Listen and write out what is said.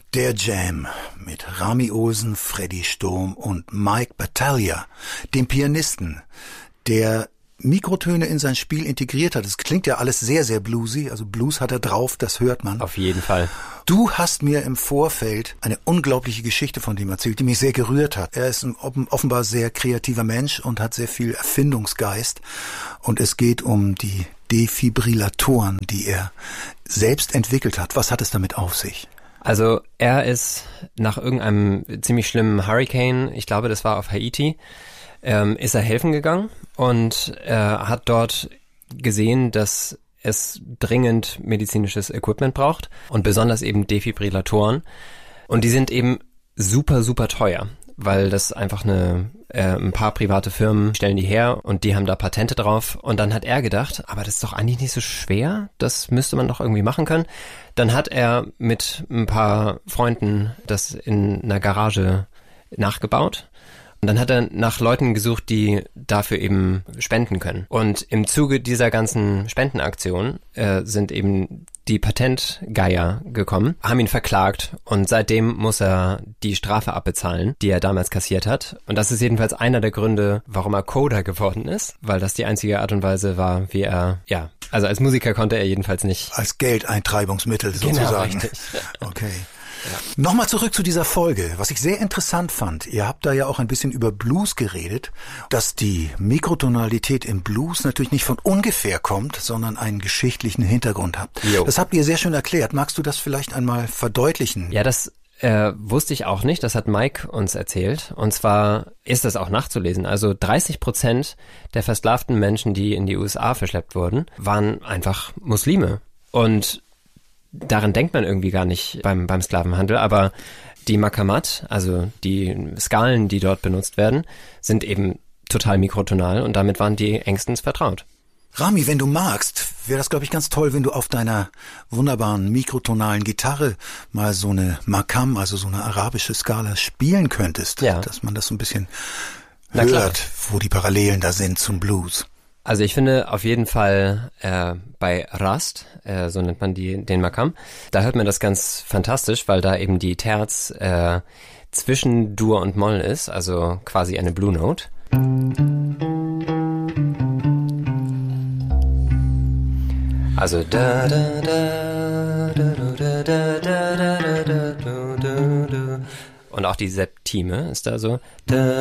Der Jam mit Rami Olsen, Freddy Sturm und Mike Battaglia, dem Pianisten, der Mikrotöne in sein Spiel integriert hat. Es klingt ja alles sehr, sehr bluesy, also Blues hat er drauf, das hört man. Auf jeden Fall. Du hast mir im Vorfeld eine unglaubliche Geschichte von dem erzählt, die mich sehr gerührt hat. Er ist ein offenbar sehr kreativer Mensch und hat sehr viel Erfindungsgeist. Und es geht um die Defibrillatoren, die er selbst entwickelt hat. Was hat es damit auf sich? Also er ist nach irgendeinem ziemlich schlimmen Hurricane, ich glaube, das war auf Haiti, ist er helfen gegangen und hat dort gesehen, dass es dringend medizinisches Equipment braucht und besonders eben Defibrillatoren. Und die sind eben super, super teuer, weil das einfach ein paar private Firmen stellen die her und die haben da Patente drauf. Und dann hat er gedacht, aber das ist doch eigentlich nicht so schwer, das müsste man doch irgendwie machen können. Dann hat er mit ein paar Freunden das in einer Garage nachgebaut. Und dann hat er nach Leuten gesucht, die dafür eben spenden können. Und im Zuge dieser ganzen Spendenaktion sind eben die Patentgeier gekommen, haben ihn verklagt und seitdem muss er die Strafe abbezahlen, die er damals kassiert hat. Und das ist jedenfalls einer der Gründe, warum er Coder geworden ist, weil das die einzige Art und Weise war, wie er, also als Musiker konnte er jedenfalls nicht. Als Geldeintreibungsmittel sozusagen. Genau, richtig. Okay. Ja. Nochmal zurück zu dieser Folge. Was ich sehr interessant fand, ihr habt da ja auch ein bisschen über Blues geredet, dass die Mikrotonalität im Blues natürlich nicht von ungefähr kommt, sondern einen geschichtlichen Hintergrund hat. Jo. Das habt ihr sehr schön erklärt. Magst du das vielleicht einmal verdeutlichen? Ja, das wusste ich auch nicht. Das hat Mike uns erzählt. Und zwar ist das auch nachzulesen. Also 30% der versklavten Menschen, die in die USA verschleppt wurden, waren einfach Muslime. Und daran denkt man irgendwie gar nicht beim Sklavenhandel, aber die Makamat, also die Skalen, die dort benutzt werden, sind eben total mikrotonal und damit waren die engstens vertraut. Rami, wenn du magst, wäre das, glaube ich, ganz toll, wenn du auf deiner wunderbaren mikrotonalen Gitarre mal so eine Makam, also so eine arabische Skala spielen könntest, dass man das so ein bisschen hört, wo die Parallelen da sind zum Blues. Also ich finde auf jeden Fall bei Rast, so nennt man den Makam, da hört man das ganz fantastisch, weil da eben die Terz zwischen Dur und Moll ist, also quasi eine Blue Note. Also da da da da da da da da da da. Und auch die Septime ist da so da